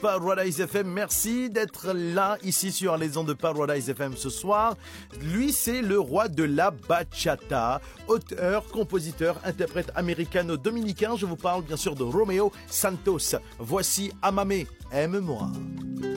Paradise FM. Merci d'être là, ici sur les ondes de Paradise FM ce soir. Lui, c'est le roi de la bachata, auteur, compositeur, interprète américano-dominicain. Je vous parle bien sûr de Romeo Santos. Voici Amame, aime-moi.